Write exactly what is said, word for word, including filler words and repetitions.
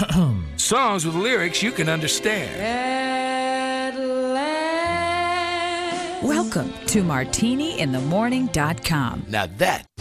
Songs with lyrics you can understand. Welcome to martini in the morning dot com. Now that